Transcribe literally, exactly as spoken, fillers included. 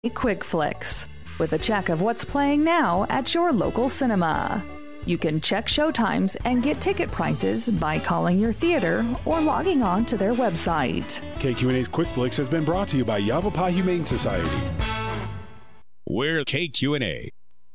Quick Flicks, with a check of what's playing now at your local cinema. You can check showtimes and get ticket prices by calling your theater or logging on to their website. K Q N A's Quick Flicks has been brought to you by Yavapai Humane Society. We're K Q N A.